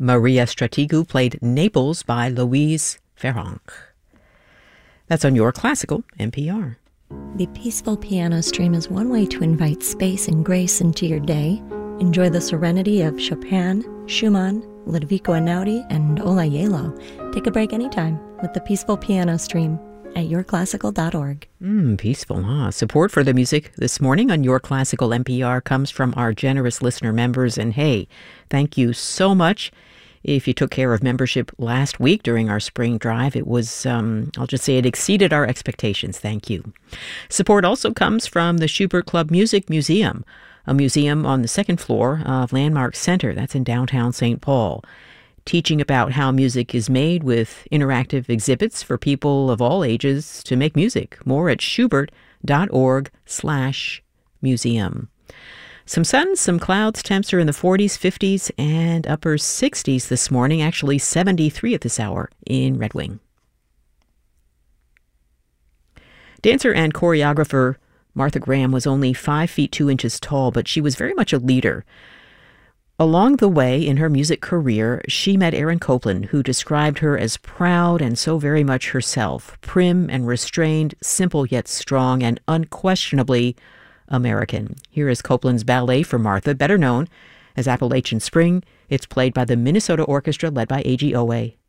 Maria Strategou played Naples by Louise Ferronk. That's on Your Classical NPR. The Peaceful Piano Stream is one way to invite space and grace into your day. Enjoy the serenity of Chopin, Schumann, Ludovico Einaudi, and Ola Yelo. Take a break anytime with the Peaceful Piano Stream at yourclassical.org. Peaceful, huh? Support for the music this morning on Your Classical NPR comes from our generous listener members. And hey, thank you so much. If you took care of membership last week during our spring drive, it was, I'll just say it exceeded our expectations. Thank you. Support also comes from the Schubert Club Music Museum, a museum on the second floor of Landmark Center. That's in downtown St. Paul, teaching about how music is made with interactive exhibits for people of all ages to make music. More at schubert.org/museum. Some sun, some clouds. Temps are in the 40s, 50s, and upper 60s this morning. Actually 73 at this hour in Red Wing. Dancer and choreographer Martha Graham was only 5 feet 2 inches tall, but she was very much a leader. Along the way in her music career, she met Aaron Copland, who described her as proud and so very much herself, prim and restrained, simple yet strong, and unquestionably American. Here is Copland's ballet for Martha, better known as Appalachian Spring. It's played by the Minnesota Orchestra led by A.G. Owe.